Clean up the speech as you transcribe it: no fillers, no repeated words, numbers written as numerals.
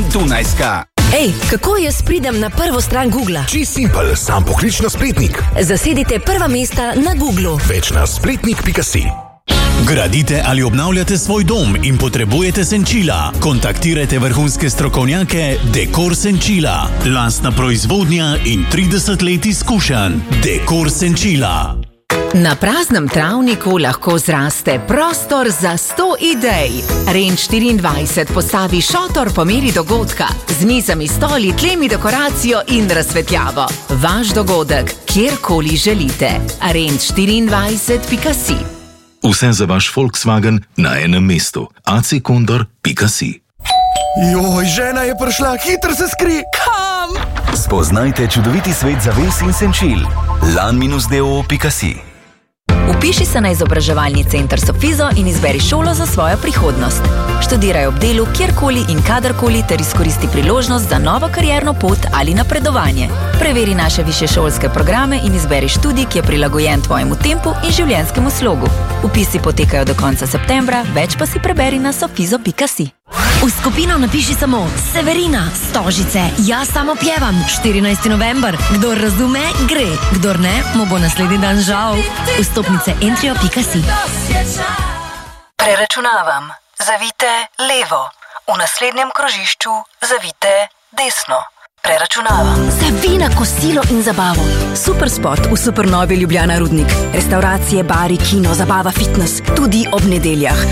Dunajska. Ej, kako jaz pridem na prvo stran Googla? Čist simpel, sam poklič na spletnik. Zasedite prva mesta na Googlu. Več na spletnik.si. Gradite ali obnavljate svoj dom in potrebujete senčila? Kontaktirajte vrhunske strokovnjake Dekor Senčila. Lastna proizvodnja in 30 let izkušenj. Dekor Senčila. Na praznem travniku lahko zraste prostor za 100 idej. Range 24 postavi šotor po meri dogodka, z mizami, stoli, tlemi, dekoracijo in razsvetljavo. Vaš dogodek, kjerkoli želite. Range24.si. Vse za vaš Volkswagen na enem mestu. acikondor.si. Joj, žena je prišla, hitro se skri. Kam? Spoznajte čudoviti svet zaves in senčil. lan-do.si. Vpiši se na izobraževalni center Sofizo in izberi šolo za svojo prihodnost. Študiraj ob delu kjerkoli in kadarkoli ter izkoristi priložnost za novo karierno pot ali napredovanje. Preveri naše višješolske programe in izberi študij, ki je prilagojen tvojemu tempu in življenjskemu slogu. Vpisi potekajo do konca septembra, več pa si preberi na sofizo.si. V skupino napiši samo Severina, Stožice, jaz samo pjevam, 14. november. Kdor razume, gre. Kdor ne, mu bo naslednji dan žal. Vstopnice entrio.si. Preračunavam. Zavite levo. V naslednjem krožišču zavite desno. Preračunavam. Za vina, kosilo in zabavo. Super spot v supernovi Ljubljana Rudnik. Restauracije, bari, kino, zabava, fitness. Tudi ob nedeljah.